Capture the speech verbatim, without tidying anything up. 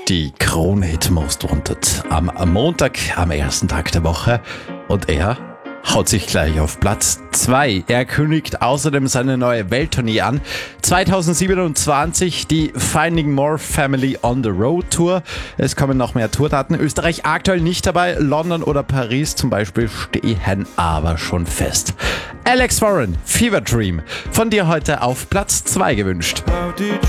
Die Krone-Hit Most Wanted am Montag, am ersten Tag der Woche. Und er haut sich gleich auf Platz zwei. Er kündigt außerdem seine neue Welttournee an. zweitausendsiebenundzwanzig die Finding More Family on the Road Tour. Es kommen noch mehr Tourdaten. Österreich aktuell nicht dabei. London oder Paris zum Beispiel stehen aber schon fest. Alex Warren, Fever Dream, von dir heute auf Platz zwei gewünscht.